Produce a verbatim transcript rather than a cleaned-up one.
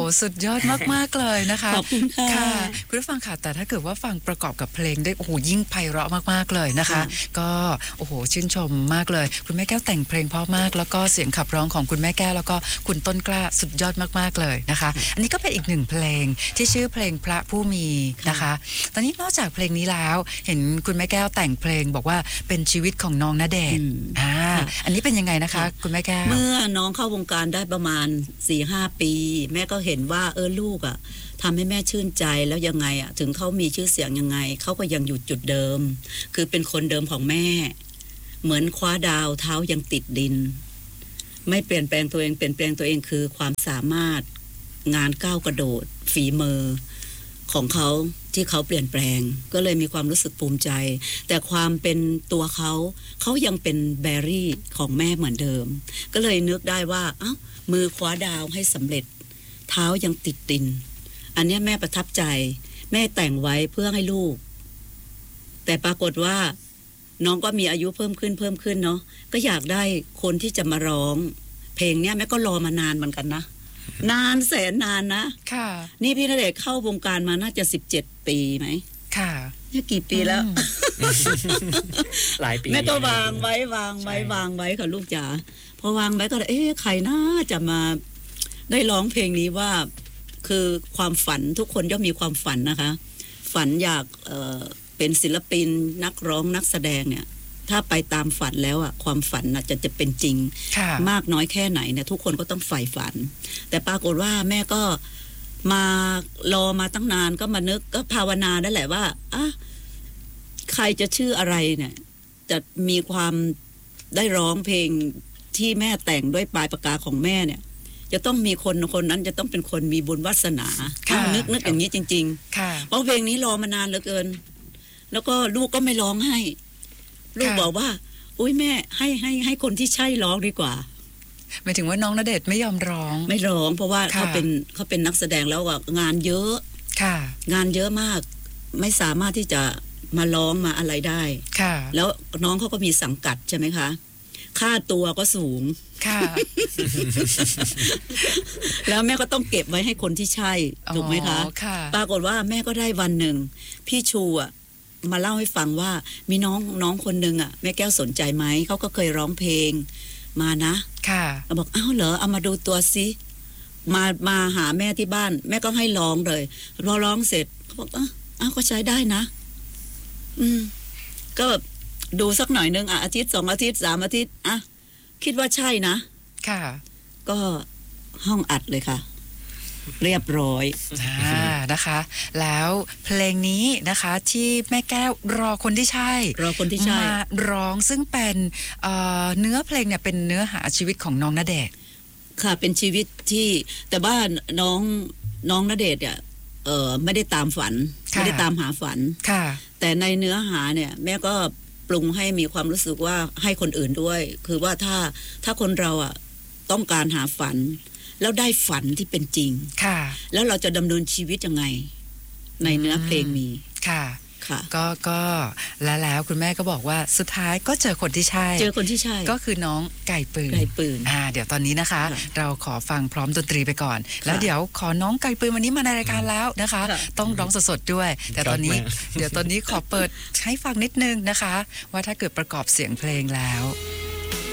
สุดยอดมากๆเลยนะคะขอบคุณค่ะค่ะคุณผู้ฟังค่ะแต่ถ้าเกิดว่าฟังประกอบกับเพลงได้โอ้โหยิ่งไพเราะมากๆเลยนะคะก็โอ้โหชื่นชมมากเลยคุณแม่แก้วแต่งเพลงเพราะมากแล้วก็เสียงขับร้องของคุณแม่แก้วแล้วก็คุณต้นกล้าสุดยอดมากๆเลยนะคะอันนี้ก็เป็นอีกหนึ่งเพลงที่ชื่อเพลงพระผู้มีนะคะตอนนี้นอกจากเพลงนี้แล้วเห็นคุณแม่แก้วแต่งเพลงบอกว่าเป็นชีวิตของน้องณเดชน์อ่าอันนี้เป็นยังไงนะคะคุณแม่แก้วเมื่อน้องเข้าวงการได้ประมาณ สี่ห้า ปีแม่ก็เห็นว่าเออลูกอ่ะทำให้แม่ชื่นใจแล้วยังไงอ่ะถึงเขามีชื่อเสียงยังไงเขาก็ยังอยู่จุดเดิมคือเป็นคนเดิมของแม่เหมือนคว้าดาวเท้ายังติดดินไม่เปลี่ยนแปลงตัวเองเปลี่ยนแปลงตัวเองคือความสามารถงานก้าวกระโดดฝีมือของเขาที่เขาเปลี่ยนแปลงก็เลยมีความรู้สึกภูมิใจแต่ความเป็นตัวเขาเขายังเป็นแบรี่ของแม่เหมือนเดิมก็เลยนึกได้ว่าเอ้ามือคว้าดาวให้สำเร็จเท้ายังติดดินอันนี้แม่ประทับใจแม่แต่งไว้เพื่อให้ลูกแต่ปรากฏว่าน้องก็มีอายุเพิ่มขึ้นเพิ่มขึ้นเนาะก็อยากได้คนที่จะมาร้องเพลงเนี้ยแม่ก็รอมานานเหมือนกันนะนานแสนนานนะค่ะนี่พี่ณเดชน์เข้าวงการมาน่าจะสิบเจ็ดปีไหมค่ะนี่กี่ปีแล้วหลายปีแม่ก็วางไว้วางไว้วางไว้ค่ะลูกจ๋าพอวางไว้ก็เอ๊ะใครน่าจะมาได้ร้องเพลงนี้ว่าคือความฝันทุกคนย่อมมีความฝันนะคะฝันอยากเอ่อเป็นศิลปินนักร้องนักแสดงเนี่ยถ้าไปตามฝันแล้วอ่ะความฝันน่ะจะจะเป็นจริงมากน้อยแค่ไหนเนี่ยทุกคนก็ต้องใฝ่ฝันแต่ปรากฏว่าแม่ก็มารอมาตั้งนานก็มานึกก็ภาวนาได้แหละว่าอ่ะใครจะชื่ออะไรเนี่ยจะมีความได้ร้องเพลงที่แม่แต่งด้วยปลายปากกาของแม่เนี่ยจะต้องมีคนคนนั้นจะต้องเป็นคนมีบุญวาสนานึกนึกอย่างนี้จริงๆเพราะเพลงนี้รอมานานเหลือเกินแล้วก็ลูกก็ไม่ร้องให้ลูกบอกว่าอุ้ยแม่ให้ให้ให้คนที่ใช่ร้องดีกว่าหมายถึงว่าน้องณเดชน์ไม่ยอมร้องไม่ร้องเพราะว่าเขาเป็นเขาเป็นนักแสดงแล้วอ่ะงานเยอะค่ะงานเยอะมากไม่สามารถที่จะมาร้องมาอะไรได้ค่ะแล้วน้องเขาก็มีสังกัดใช่ไหมคะค่าตัวก็สูงค่ะแล้วแม่ก็ต้องเก็บไว้ให้คนที่ใช่ถูกไหมคะปรากฏว่าแม่ก็ได้วันหนึ่งพี่ชูอ่ะมาเล่าให้ฟังว่ามีน้องน้องคนหนึ่งอ่ะแม่แก้วสนใจไหมเขาก็เคยร้องเพลงมานะค่ะบอกอ้าวเหรอเอามาดูตัวซิมามาหาแม่ที่บ้านแม่ก็ให้ร้องเลยพอร้องเสร็จเขาบอกอ้าวอ้าวก็ใช้ได้นะอืมก็ดูสักหน่อยนึงอ่ะอาทิตย์สองอาทิตย์สามอาทิตย์อ่ะคิดว่าใช่นะค่ะก็ห้องอัดเลยค่ะเรียบร้อยอ่านะคะแล้วเพลงนี้นะคะที่แม่แก้วรอคนที่ใช่รอคนที่ใช่มาร้องซึ่งเป็นเอ่อเนื้อเพลงเนี่ยเป็นเนื้อหาชีวิตของน้องณเดชน์ค่ะเป็นชีวิตที่แต่ว่าน้องน้องณเดชน์เนี่ยเอ่อไม่ได้ตามฝันไม่ได้ตามหาฝันค่ะแต่ในเนื้อหาเนี่ยแม่ก็ปรุงให้มีความรู้สึกว่าให้คนอื่นด้วยคือว่าถ้าถ้าคนเราอ่ะต้องการหาฝันแล้วได้ฝันที่เป็นจริงค่ะแล้วเราจะดำเนินชีวิตยังไงในเนื้อเพลงมีค่ะค่ะก็ก็แล้วแล้วคุณแม่ก็บอกว่าสุดท้ายก็เจอคนที่ใช่เจอคนที่ใช่ก็คือน้องไก่ปืนไก่ปืนอ่าเดี๋ยวตอนนี้นะคะเราขอฟังพร้อมดนตรีไปก่อนแล้วเดี๋ยวขอน้องไก่ปืนวันนี้มาในรายการแล้วนะคะต้องร้องสดๆด้วยแต่ตอนนี้เดี๋ยวตอนนี้ขอเปิดให้ฟังนิดนึงนะคะว่าถ้าเกิดประกอบเสียงเพลงแล้ว